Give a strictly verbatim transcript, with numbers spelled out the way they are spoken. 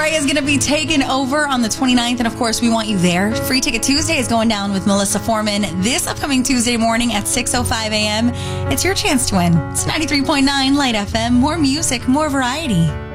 Mariah is going to be taken over on the twenty-ninth, and of course, we want you there. Free Ticket Tuesday is going down with Melissa Foreman this upcoming Tuesday morning at six oh five a.m. It's your chance to win. It's ninety-three point nine Light F M. More music, more variety.